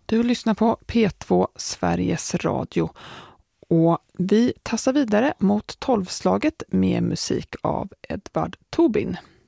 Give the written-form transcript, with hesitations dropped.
Du lyssnar på P2 Sveriges Radio och vi tassar vidare mot 12-slaget med musik av Edvard Tobin.